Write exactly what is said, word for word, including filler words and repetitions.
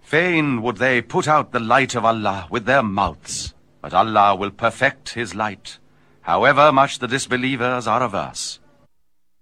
Fain would they put out the light of Allah with their mouths, but Allah will perfect his light, however much the disbelievers are averse.